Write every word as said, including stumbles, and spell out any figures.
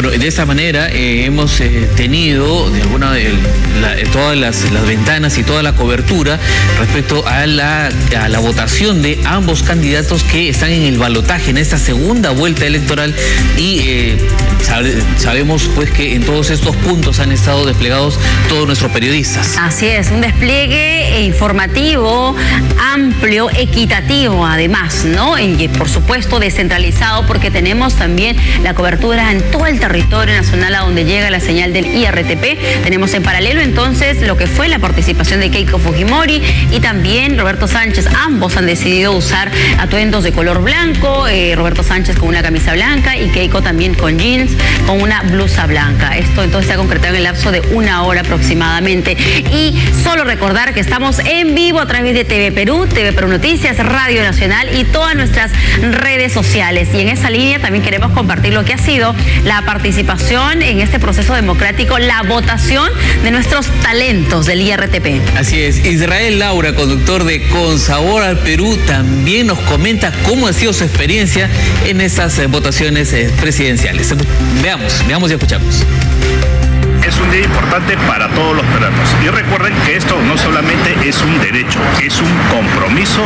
Bueno, de esta manera eh, hemos eh, tenido de alguna de la, todas las, las ventanas y toda la cobertura respecto a la, a la votación de ambos candidatos que están en el balotaje en esta segunda vuelta electoral y eh, sabe, sabemos pues que en todos estos puntos han estado desplegados todos nuestros periodistas. Así es, un despliegue informativo, amplio, equitativo además, ¿no? Y por supuesto descentralizado porque tenemos también la cobertura en todo el territorio nacional a donde llega la señal del I R T P. Tenemos en paralelo entonces lo que fue la participación de Keiko Fujimori y también Roberto Sánchez. Ambos han decidido usar atuendos de color blanco, eh, Roberto Sánchez con una camisa blanca y Keiko también con jeans, con una blusa blanca. Esto entonces se ha concretado en el lapso de una hora aproximadamente. Y solo recordar que estamos en vivo a través de T V Perú, T V Perú Noticias, Radio Nacional y todas nuestras redes sociales. Y en esa línea también queremos compartir lo que ha sido la participación en este proceso democrático, la votación de nuestros talentos del I R T P. Así es, Israel Laura, conductor de Con Sabor al Perú, también nos comenta cómo ha sido su experiencia en estas eh, votaciones eh, presidenciales. Veamos, veamos y escuchamos. Es un día importante para todos los peruanos. Y recuerden que esto no solamente es un derecho, es un compromiso